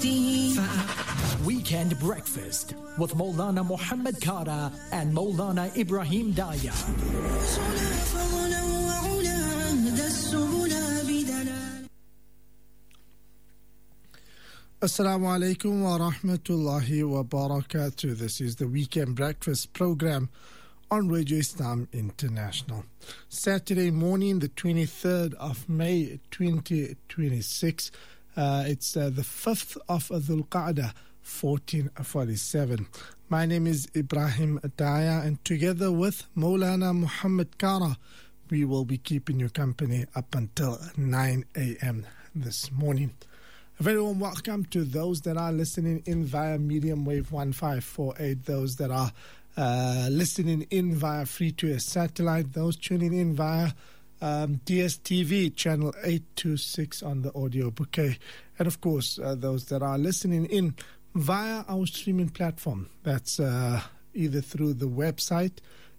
Weekend Breakfast with Maulana Muhammad Kara and Maulana Ibrahim Daya. Assalamu alaikum wa rahmatullahi wa barakatuh. This is the Weekend Breakfast program on Radio Islam International. Saturday morning, the 23rd of May 2026. It's the 5th of Dhul Qa'dah 1447. My name is Ibrahim Daya, and together with Maulana Muhammad Kara, we will be keeping you company up until 9 a.m. this morning. A very warm welcome to those that are listening in via medium wave 1548, those that are listening in via free-to-air satellite, those tuning in via DSTV channel 826 on the audio bouquet, and of course those that are listening in via our streaming platform. That's either through the website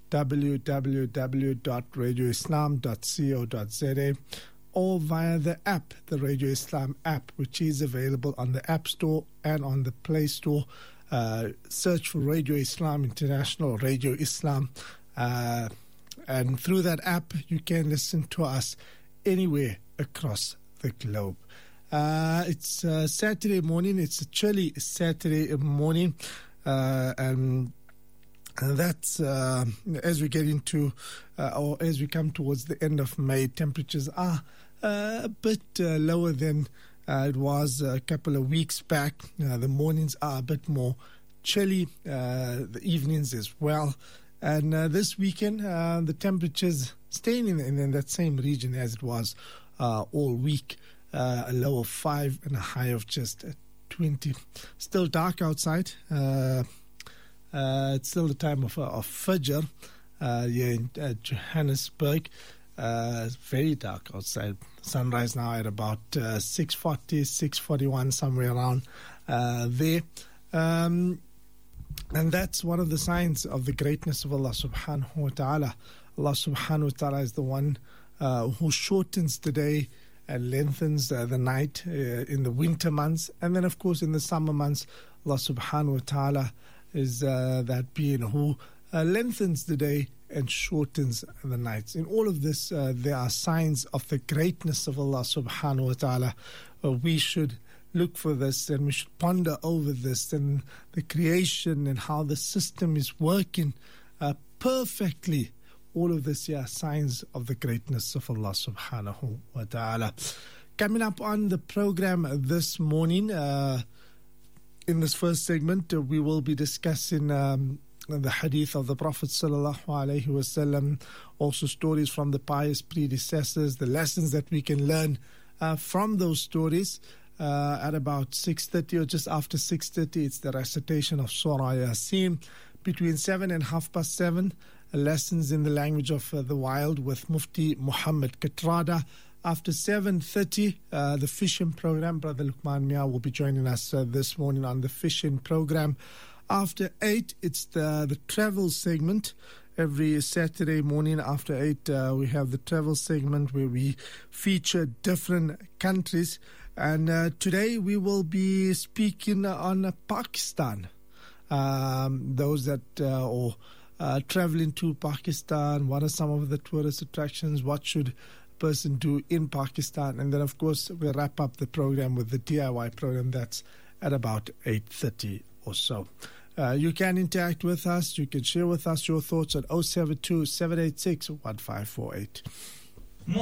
www.radioislam.co.za or via the app, the Radio Islam app, which is available on the App Store and on the Play Store. Search for Radio Islam International, Radio Islam, and through that app you can listen to us anywhere across the globe. It's Saturday morning. It's a chilly Saturday morning, and that's as we get into or as we come towards the end of May, temperatures are a bit lower than it was a couple of weeks back. The mornings are a bit more chilly, the evenings as well. And this weekend, the temperatures staying in that same region as it was all week. A low of 5 and a high of just 20. Still dark outside. It's still the time of Fajr here in Johannesburg. It's very dark outside. Sunrise now at about 6:40, 6:41, somewhere around there. And that's one of the signs of the greatness of Allah subhanahu wa ta'ala. Allah subhanahu wa ta'ala is the one who shortens the day and lengthens the night in the winter months. And then, of course, in the summer months, Allah subhanahu wa ta'ala is that being who lengthens the day and shortens the nights. In all of this, there are signs of the greatness of Allah subhanahu wa ta'ala. We should look for this, and we should ponder over this and the creation and how the system is working perfectly. All of this, signs of the greatness of Allah subhanahu wa ta'ala. Coming up on the program this morning, in this first segment, we will be discussing the hadith of the Prophet sallallahu alaihi wasallam, also stories from the pious predecessors, the lessons that we can learn from those stories. At about 6:30 or just after 6:30, it's the recitation of Surah Yasin. Between 7 and 7:30, lessons in the language of the wild with Mufti Muhammad Katrada. After 7:30, the fishing program, Brother Luqman Mia will be joining us this morning on the fishing program. After 8, it's the travel segment. Every Saturday morning after 8, we have the travel segment where we feature different countries. And today we will be speaking on Pakistan. Those that traveling to Pakistan, what are some of the tourist attractions? What should a person do in Pakistan? And then, of course, we'll wrap up the program with the DIY program. That's at about 8:30 or so. You can interact with us. You can share with us your thoughts at 072 786 1548.